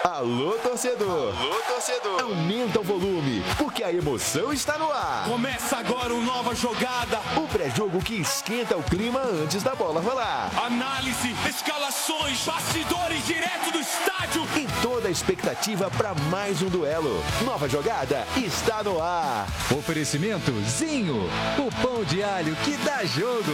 Alô, torcedor! Alô, torcedor! Aumenta o volume, porque a emoção está no ar. Começa agora uma nova jogada. O pré-jogo que esquenta o clima antes da bola rolar. Análise, escalações, bastidores direto do estádio. E toda a expectativa para mais um duelo. Nova jogada está no ar. Oferecimento Zinho, o pão de alho que dá jogo.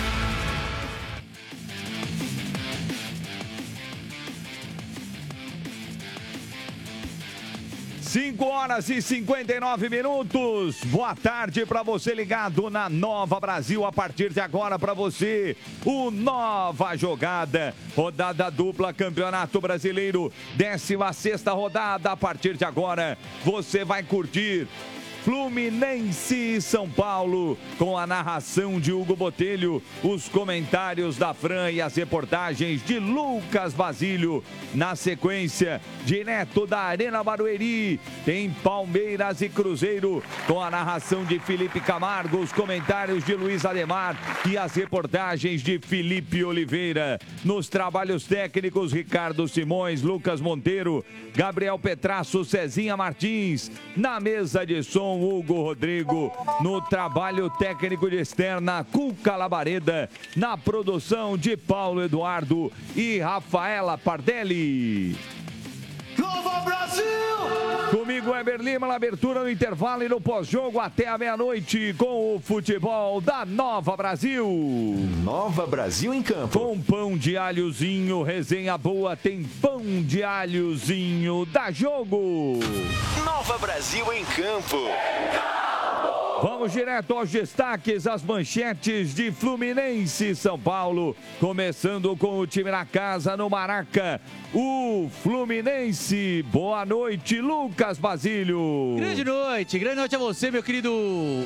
5h59. Boa tarde para você ligado na Nova Brasil. A partir de agora para você, o Nova Jogada. Rodada dupla, Campeonato Brasileiro, 16ª rodada. A partir de agora, você vai curtir Fluminense e São Paulo, com a narração de Hugo Botelho, os comentários da Fran e as reportagens de Lucas Basílio. Na sequência, direto da Arena Barueri, tem Palmeiras e Cruzeiro, com a narração de Felipe Camargo, os comentários de Luiz Ademar e as reportagens de Felipe Oliveira. Nos trabalhos técnicos, Ricardo Simões, Lucas Monteiro, Gabriel Petrasso, Cezinha Martins. Na mesa de som, Hugo Rodrigo. No trabalho técnico de externa, Cuca Labareda. Na produção de Paulo Eduardo e Rafaela Pardelli. Nova Brasil! Comigo, Weber Lima, na abertura, no intervalo e no pós-jogo até a meia-noite com o futebol da Nova Brasil. Nova Brasil em campo. Com pão de alhozinho, resenha boa, tem pão de alhozinho, dá jogo. Nova Brasil em campo. Vamos direto aos destaques, as manchetes de Fluminense e São Paulo. Começando com o time na casa, no Maraca. O Fluminense. Boa noite, Lucas Basílio. Grande noite a você, meu querido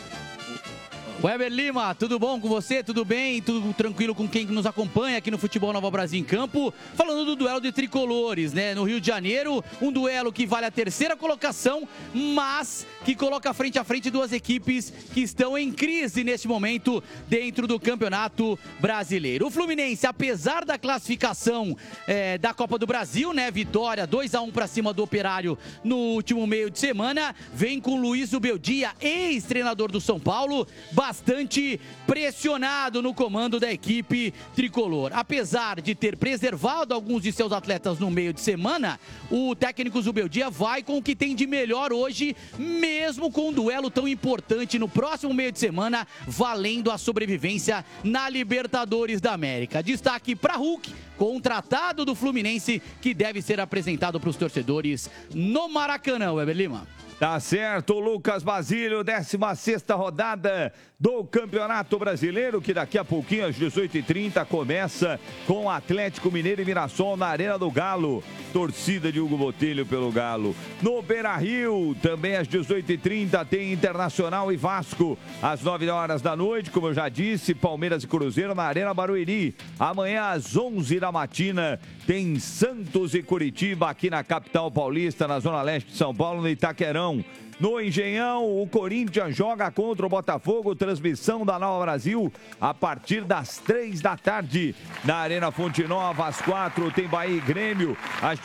Weber Lima. Tudo bom com você? Tudo bem? Tudo tranquilo com quem nos acompanha aqui no Futebol Nova Brasil em Campo? Falando do duelo de tricolores, né? No Rio de Janeiro, um duelo que vale a terceira colocação, mas que coloca frente a frente duas equipes que estão em crise neste momento dentro do Campeonato Brasileiro. O Fluminense, apesar da classificação da Copa do Brasil, né? Vitória 2-1 para cima do Operário no último meio de semana, vem com Luiz Ubeldia, ex-treinador do São Paulo, bastante pressionado no comando da equipe tricolor. Apesar de ter preservado alguns de seus atletas no meio de semana, o técnico Zubeldia vai com o que tem de melhor hoje, mesmo com um duelo tão importante no próximo meio de semana, valendo a sobrevivência na Libertadores da América. Destaque para Hulk, contratado do Fluminense, que deve ser apresentado para os torcedores no Maracanã, Weber Lima. Tá certo, Lucas Basílio, 16ª rodada do Campeonato Brasileiro, que daqui a pouquinho, às 18h30, começa com Atlético Mineiro e Mirassol na Arena do Galo. Torcida de Hugo Botelho pelo Galo. No Beira-Rio, também às 18h30, tem Internacional e Vasco. Às 9h da noite, como eu já disse, Palmeiras e Cruzeiro na Arena Barueri. Amanhã, às 11 da matina, tem Santos e Curitiba aqui na capital paulista, na Zona Leste de São Paulo, no Itaquerão. No Engenhão, o Corinthians joga contra o Botafogo, transmissão da Nova Brasil a partir das 3 da tarde. Na Arena Fonte Nova, às 4 tem Bahia e Grêmio, às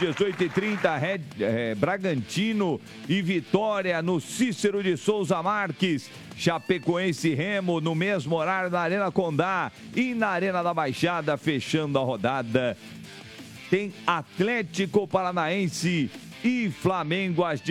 18h30 Bragantino e Vitória no Cícero de Souza Marques. Chapecoense e Remo no mesmo horário na Arena Condá e na Arena da Baixada, fechando a rodada. Tem Atlético Paranaense e Flamengo às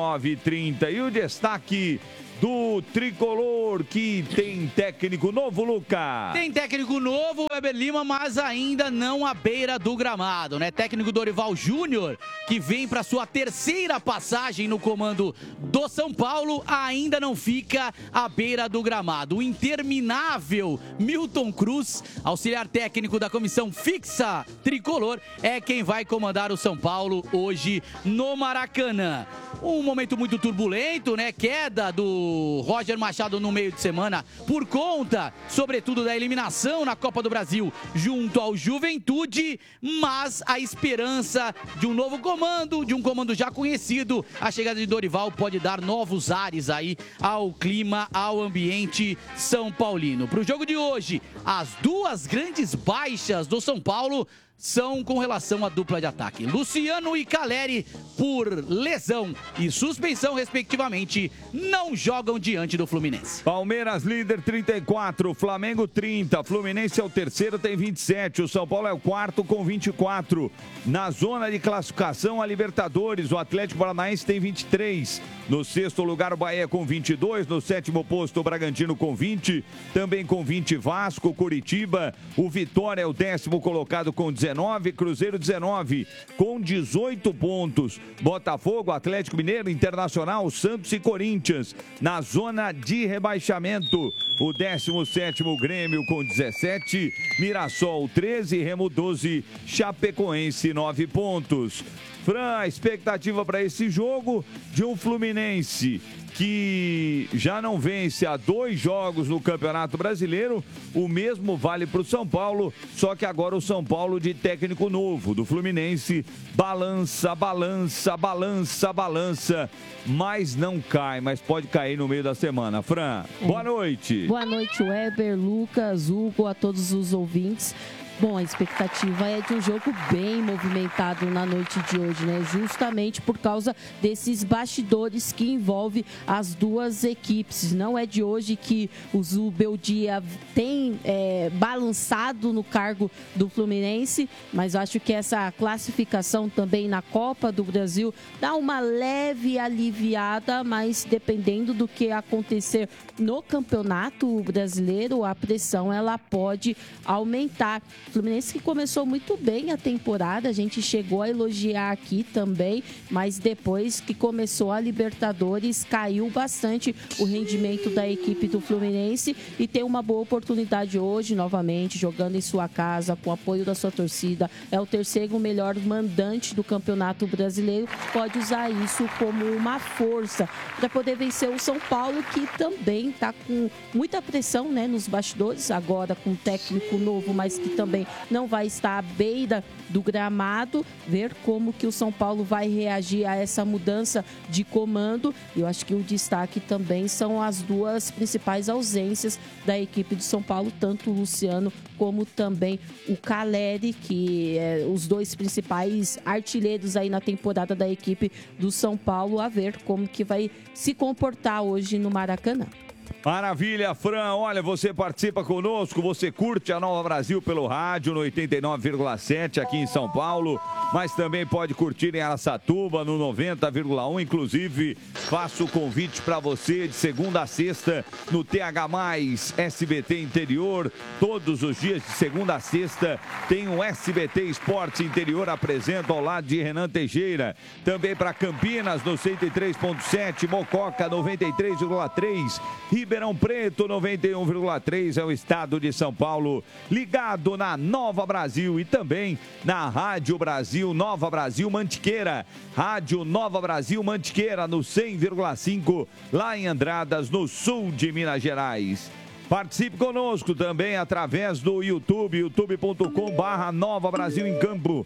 19h30. E o destaque do tricolor, que tem técnico novo, Luca. Tem técnico novo, Weber Lima, mas ainda não à beira do gramado, né? Técnico Dorival Júnior, que vem para sua terceira passagem no comando do São Paulo, ainda não fica à beira do gramado. O interminável Milton Cruz, auxiliar técnico da comissão fixa tricolor, é quem vai comandar o São Paulo hoje no Maracanã. Um momento muito turbulento, né? Queda do Roger Machado no meio de semana por conta, sobretudo, da eliminação na Copa do Brasil junto ao Juventude, mas a esperança de um novo comando, de um comando já conhecido, a chegada de Dorival pode dar novos ares aí ao clima, ao ambiente são paulino. Para o jogo de hoje, as duas grandes baixas do São Paulo são com relação à dupla de ataque. Luciano e Caleri, por lesão e suspensão, respectivamente, não jogam diante do Fluminense. Palmeiras líder 34, Flamengo 30, Fluminense é o terceiro, tem 27, o São Paulo é o quarto com 24. Na zona de classificação a Libertadores, o Atlético Paranaense tem 23. No sexto lugar o Bahia com 22, no sétimo posto o Bragantino com 20, também com 20 Vasco, Curitiba, o Vitória é o décimo colocado com 19, Cruzeiro 19 com 18 pontos, Botafogo, Atlético Mineiro, Internacional, Santos e Corinthians na zona de rebaixamento. O 17º Grêmio com 17, Mirassol 13, Remo 12, Chapecoense 9 pontos. Fran, a expectativa para esse jogo de um Fluminense que já não vence há 2 jogos no Campeonato Brasileiro, o mesmo vale para o São Paulo, só que agora o São Paulo de técnico novo, do Fluminense, balança, mas não cai, mas pode cair no meio da semana. Fran, boa noite. Boa noite, Weber, Lucas, Hugo, a todos os ouvintes. Bom, a expectativa é de um jogo bem movimentado na noite de hoje, né? Justamente por causa desses bastidores que envolvem as duas equipes. Não é de hoje que o Zubeldia tem balançado no cargo do Fluminense, mas acho que essa classificação também na Copa do Brasil dá uma leve aliviada, mas dependendo do que acontecer no Campeonato Brasileiro, a pressão ela pode aumentar. Fluminense que começou muito bem a temporada, a gente chegou a elogiar aqui também, mas depois que começou a Libertadores, caiu bastante o rendimento da equipe do Fluminense e tem uma boa oportunidade hoje, novamente, jogando em sua casa, com o apoio da sua torcida. É o terceiro melhor mandante do Campeonato Brasileiro, pode usar isso como uma força para poder vencer o São Paulo, que também está com muita pressão, né, nos bastidores, agora com um técnico novo, mas que também não vai estar à beira do gramado, ver como que o São Paulo vai reagir a essa mudança de comando. Eu acho que o destaque também são as duas principais ausências da equipe do São Paulo, tanto o Luciano como também o Caleri, que é os dois principais artilheiros aí na temporada da equipe do São Paulo, a ver como que vai se comportar hoje no Maracanã. Maravilha, Fran. Olha, você participa conosco, você curte a Nova Brasil pelo rádio no 89,7 aqui em São Paulo, mas também pode curtir em Araçatuba no 90,1. Inclusive, faço o convite para você de segunda a sexta no TH+, SBT Interior. Todos os dias de segunda a sexta tem um SBT Esportes Interior, apresenta ao lado de Renan Teixeira. Também para Campinas no 103,7, Mococa 93,3, Ribeirão Preto 91,3 é o estado de São Paulo, ligado na Nova Brasil e também na Rádio Brasil Nova Brasil Mantiqueira, Rádio Nova Brasil Mantiqueira no 100,5 lá em Andradas, no sul de Minas Gerais. Participe conosco também através do YouTube, youtube.com/Nova Brasil em Campo,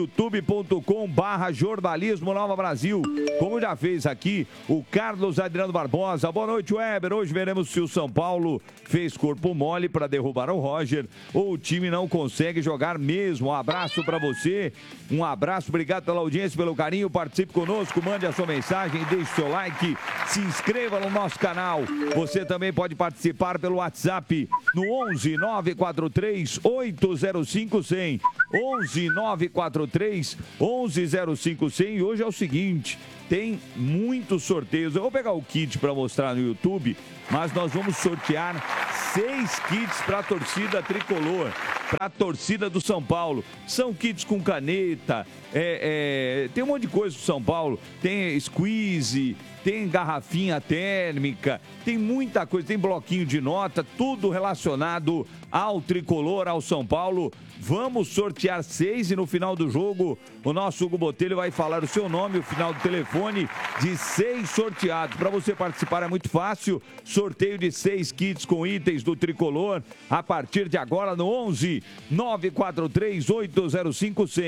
youtube.com/Jornalismo Nova Brasil, como já fez aqui o Carlos Adriano Barbosa. Boa noite, Weber. Hoje veremos se o São Paulo fez corpo mole para derrubar o Roger ou o time não consegue jogar mesmo. Um abraço para você, um abraço, obrigado pela audiência, pelo carinho. Participe conosco, mande a sua mensagem, deixe seu like, se inscreva no nosso canal. Você também pode participar pelo WhatsApp no 11 943 805 100. 11 943 1105 100. E hoje é o seguinte, tem muitos sorteios. Eu vou pegar o kit para mostrar no YouTube, mas nós vamos sortear 6 kits para a torcida tricolor, para a torcida do São Paulo. São kits com caneta, tem um monte de coisa do São Paulo, tem squeeze, tem garrafinha térmica, tem muita coisa, tem bloquinho de nota, tudo relacionado ao tricolor, ao São Paulo. Vamos sortear 6 e no final do jogo o nosso Hugo Botelho vai falar o seu nome, o final do telefone de 6 sorteados. Para você participar é muito fácil, sorteio de 6 kits com itens do tricolor a partir de agora no 11 943 805 100.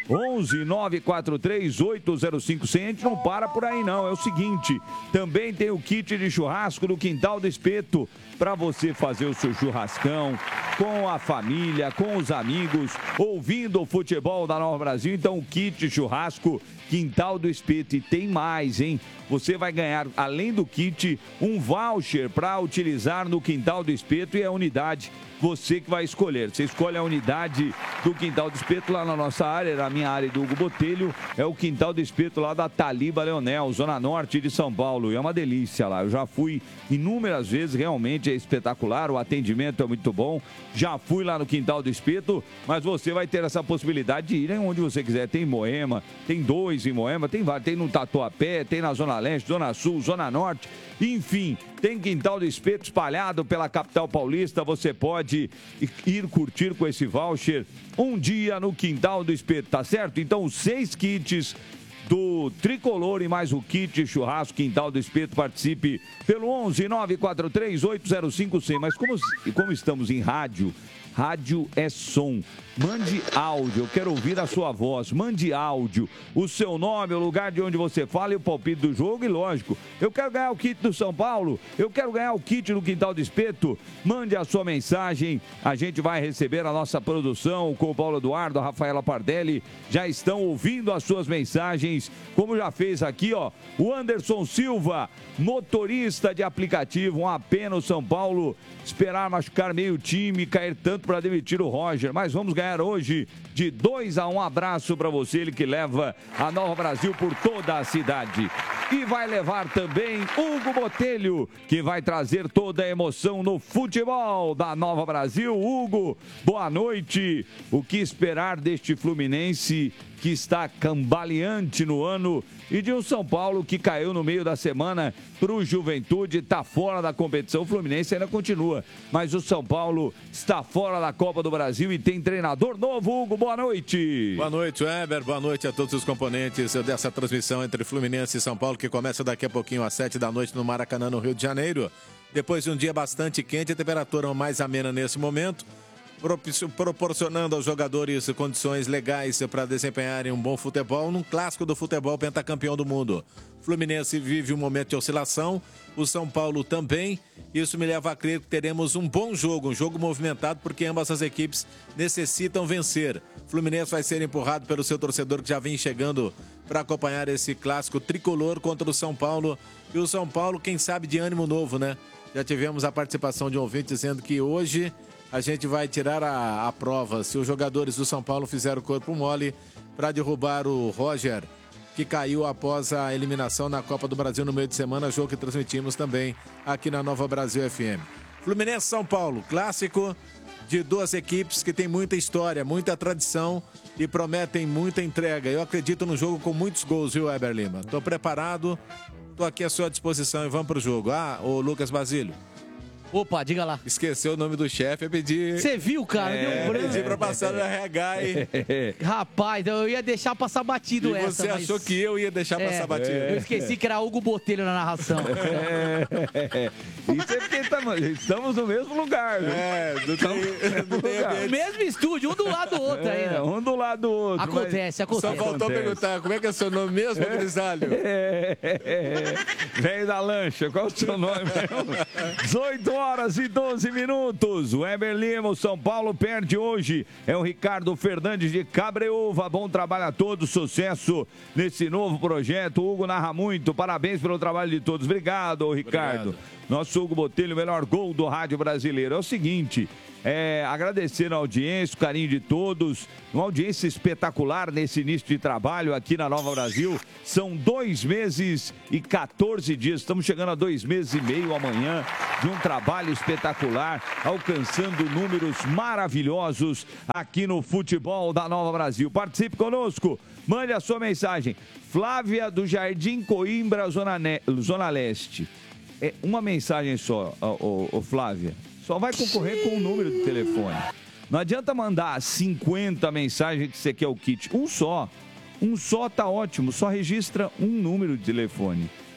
11 943 805 100. A gente não para por aí não, é o seguinte, também tem o kit de churrasco no Quintal do Espeto, para você fazer o seu churrascão com a família, com os amigos, ouvindo o futebol da Nova Brasil. Então, o kit churrasco Quintal do Espeto. E tem mais, hein? Você vai ganhar, além do kit, um voucher para utilizar no Quintal do Espeto, e a unidade você que vai escolher. Você escolhe a unidade do Quintal do Espeto lá na nossa área, na minha área do Hugo Botelho, é o Quintal do Espeto lá da Taliba Leonel, Zona Norte de São Paulo. E é uma delícia lá. Eu já fui inúmeras vezes, realmente é espetacular, o atendimento é muito bom. Já fui lá no Quintal do Espeto, mas você vai ter essa possibilidade de ir onde você quiser. Tem em Moema, tem 2 em Moema, tem vários, tem no Tatuapé, tem na Zona Leste, Zona Sul, Zona Norte, enfim, tem Quintal do Espeto espalhado pela capital paulista. Você pode ir curtir com esse voucher um dia no Quintal do Espeto, tá certo? Então, os 6 kits do Tricolor e mais o kit churrasco Quintal do Espeto, participe pelo 11 943 805 100. Mas como estamos em rádio é som. Mande áudio, eu quero ouvir a sua voz. Mande áudio, o seu nome, o lugar de onde você fala e o palpite do jogo. E lógico, eu quero ganhar o kit do São Paulo, eu quero ganhar o kit do Quintal do Espeto. Mande a sua mensagem, a gente vai receber a nossa produção com o Paulo Eduardo, a Rafaela Pardelli. Já estão ouvindo as suas mensagens, como já fez aqui, ó, o Anderson Silva, motorista de aplicativo. Uma pena o São Paulo esperar machucar meio time, cair tanto para demitir o Roger, mas vamos ganhar hoje de 2-1. Um abraço para você, ele que leva a Nova Brasil por toda a cidade. E vai levar também Hugo Botelho, que vai trazer toda a emoção no futebol da Nova Brasil. Hugo, boa noite. O que esperar deste Fluminense que está cambaleante no ano e de um São Paulo que caiu no meio da semana para o Juventude, está fora da competição. O Fluminense ainda continua, mas o São Paulo está fora da Copa do Brasil e tem treinador novo. Hugo, boa noite. Boa noite, Weber. Boa noite a todos os componentes dessa transmissão entre Fluminense e São Paulo, que começa daqui a pouquinho às 7 da noite no Maracanã, no Rio de Janeiro. Depois de um dia bastante quente, a temperatura mais amena nesse momento, proporcionando aos jogadores condições legais para desempenharem um bom futebol num clássico do futebol pentacampeão do mundo. Fluminense vive um momento de oscilação, o São Paulo também. Isso me leva a crer que teremos um bom jogo, um jogo movimentado, porque ambas as equipes necessitam vencer. Fluminense vai ser empurrado pelo seu torcedor, que já vem chegando para acompanhar esse clássico tricolor contra o São Paulo. E o São Paulo, quem sabe, de ânimo novo, né? Já tivemos a participação de um ouvinte dizendo que hoje a gente vai tirar a prova se os jogadores do São Paulo fizeram corpo mole para derrubar o Roger, que caiu após a eliminação na Copa do Brasil no meio de semana, jogo que transmitimos também aqui na Nova Brasil FM. Fluminense São Paulo, clássico de duas equipes que tem muita história, muita tradição e prometem muita entrega. Eu acredito no jogo com muitos gols, viu, Weber Lima? Estou preparado, estou aqui à sua disposição e vamos para o jogo. O Lucas Basílio. Opa, diga lá. Esqueceu o nome do chefe, eu pedi... Você viu, cara? Deu um branco. Pedi pra passar no RH, hein? Rapaz, eu ia deixar passar batido e essa. Você achou que eu ia deixar passar batido? Eu esqueci que era Hugo Botelho na narração. Isso é porque estamos no mesmo lugar, viu? No mesmo estúdio, um do lado do outro ainda. Um do lado do outro. Acontece. Só faltou perguntar, como é que é o seu nome mesmo, Grisalho? Velho da lancha, qual é o seu nome mesmo? 18 horas e 12 minutos. O Weber Lima, o São Paulo perde hoje. É o Ricardo Fernandes de Cabreúva. Bom trabalho a todos, sucesso nesse novo projeto. O Hugo narra muito. Parabéns pelo trabalho de todos. Obrigado, Ricardo. Obrigado. Nosso Hugo Botelho, o melhor gol do rádio brasileiro. É o seguinte, agradecer a audiência, o carinho de todos. Uma audiência espetacular nesse início de trabalho aqui na Nova Brasil. São 2 meses e 14 dias. Estamos chegando a 2 meses e meio amanhã de um trabalho espetacular, alcançando números maravilhosos aqui no futebol da Nova Brasil. Participe conosco, mande a sua mensagem. Flávia do Jardim Coimbra, Zona Leste. Uma mensagem só, Flávia. Só vai concorrer com o número de telefone. Não adianta mandar 50 mensagens que você quer o kit. Um só tá ótimo. Só registra um número de telefone.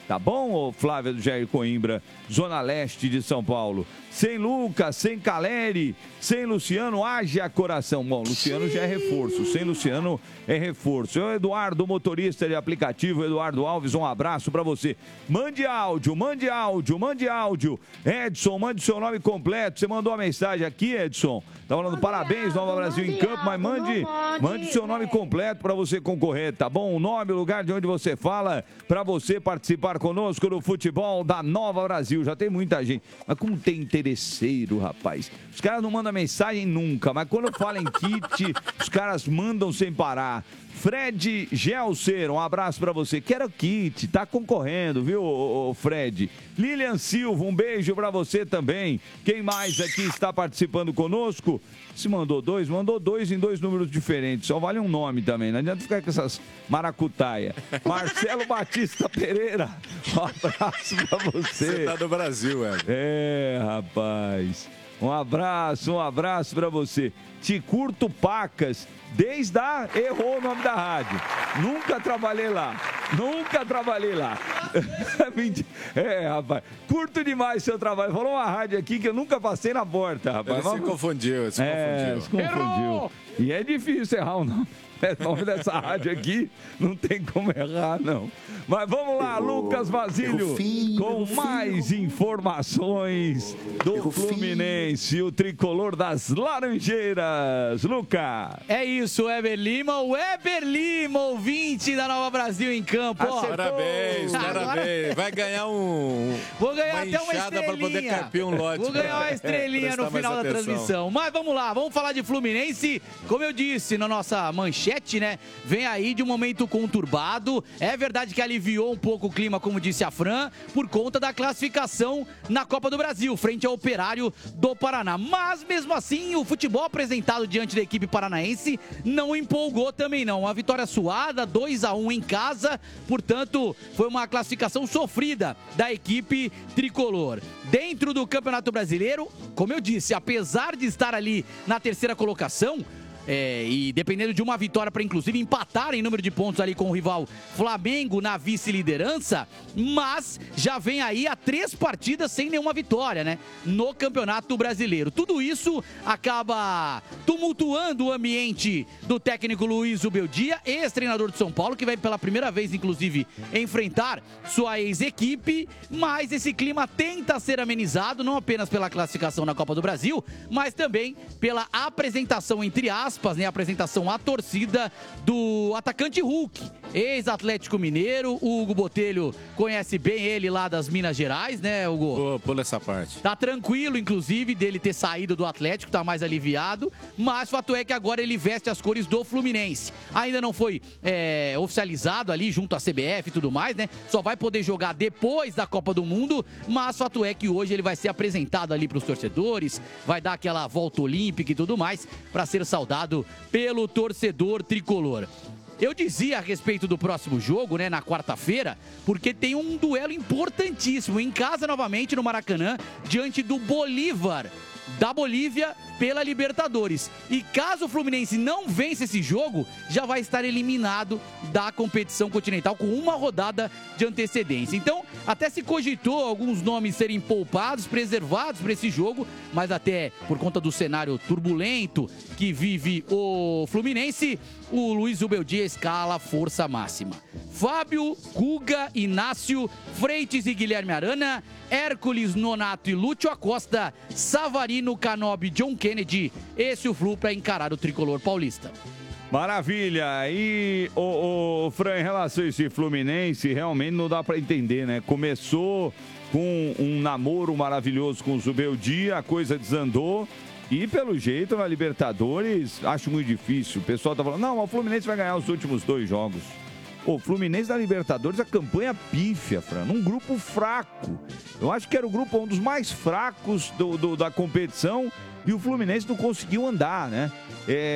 Tá bom, ô Flávia do Jair Coimbra, Zona Leste de São Paulo? Sem Lucas, sem Caleri, sem Luciano, haja coração. Bom, Luciano já é reforço, sem Luciano é reforço. Eu, Eduardo, motorista de aplicativo, Eduardo Alves, um abraço pra você. Mande áudio, mande áudio, mande áudio. Edson, mande seu nome completo. Você mandou uma mensagem aqui, Edson. Tá falando parabéns, Nova Brasil em campo, mas mande seu nome completo pra você concorrer, tá bom? O nome, o lugar de onde você fala, pra você participar conosco no futebol da Nova Brasil. Já tem muita gente. Mas como tem interesseiro, rapaz. Os caras não mandam mensagem nunca, mas quando fala em kit, os caras mandam sem parar. Fred Gelser, um abraço pra você. Quero kit, tá concorrendo, viu, Fred? Lilian Silva, um beijo pra você também. Quem mais aqui está participando conosco? Se mandou dois em dois números diferentes. Só vale um nome também, não adianta ficar com essas maracutaia. Marcelo Batista Pereira, um abraço pra você. Você tá no Brasil, rapaz. Um abraço pra você. Te curto Pacas, errou o nome da rádio. Nunca trabalhei lá. Rapaz, curto demais seu trabalho. Falou uma rádio aqui que eu nunca passei na porta, rapaz. Ele se confundiu. Se confundiu. E é difícil errar o nome. O nome dessa rádio aqui não tem como errar, não. Mas vamos lá, Lucas Basílio, com mais informações do Fluminense, o tricolor das Laranjeiras. Lucas. É isso, Weber Lima, ouvinte da Nova Brasil em campo. Parabéns. Vai ganhar Vou ganhar até uma estrelinha para poder carpir um lote. Vou ganhar uma estrelinha no final da transmissão. Mas vamos lá, vamos falar de Fluminense. Como eu disse na nossa manchete, né? Vem aí de um momento conturbado. É verdade que aliviou um pouco o clima, como disse a Fran, por conta da classificação na Copa do Brasil, frente ao Operário do Paraná. Mas, mesmo assim, o futebol apresentado diante da equipe paranaense não empolgou também, não. Uma vitória suada, 2-1 em casa, portanto, foi uma classificação sofrida da equipe tricolor. Dentro do Campeonato Brasileiro, como eu disse, apesar de estar ali na terceira colocação, e dependendo de uma vitória para inclusive empatar em número de pontos ali com o rival Flamengo na vice-liderança, mas já vem aí a 3 partidas sem nenhuma vitória, né? No Campeonato Brasileiro. Tudo isso acaba tumultuando o ambiente do técnico Luiz Ubeldia, ex-treinador de São Paulo, que vai pela primeira vez, inclusive, enfrentar sua ex-equipe, mas esse clima tenta ser amenizado, não apenas pela classificação na Copa do Brasil, mas também pela apresentação, entre aspas, né, a apresentação à torcida do atacante Hulk, ex-Atlético Mineiro. O Hugo Botelho conhece bem ele lá das Minas Gerais, né, Hugo? Pula essa parte. Tá tranquilo, inclusive, dele ter saído do Atlético, tá mais aliviado, mas fato é que agora ele veste as cores do Fluminense. Ainda não foi oficializado ali junto à CBF e tudo mais, né? Só vai poder jogar depois da Copa do Mundo, mas fato é que hoje ele vai ser apresentado ali pros torcedores, vai dar aquela volta olímpica e tudo mais, para ser saudado pelo torcedor tricolor. Eu dizia a respeito do próximo jogo, né, na quarta-feira, porque tem um duelo importantíssimo em casa novamente no Maracanã, diante do Bolívar da Bolívia pela Libertadores. E caso o Fluminense não vença esse jogo, já vai estar eliminado da competição continental com uma rodada de antecedência. Então, até se cogitou alguns nomes serem poupados, preservados para esse jogo, mas até por conta do cenário turbulento que vive o Fluminense, o Luiz Ubeldia escala força máxima. Fábio, Guga, Inácio, Freitas e Guilherme Arana, Hércules, Nonato e Lúcio Acosta, Savarino, Canobi, John Kennedy. Esse é o Flu para encarar o tricolor paulista. Maravilha. E o Fran, em relação a esse Fluminense, realmente não dá para entender, né? Começou com um namoro maravilhoso com o Zubeldia, a coisa desandou. E pelo jeito na Libertadores, acho muito difícil. O pessoal tá falando, não, o Fluminense vai ganhar os últimos 2 jogos. O Fluminense na Libertadores, a campanha pífia, Fran, num grupo fraco. Eu acho que era o grupo um dos mais fracos da competição e o Fluminense não conseguiu andar, né?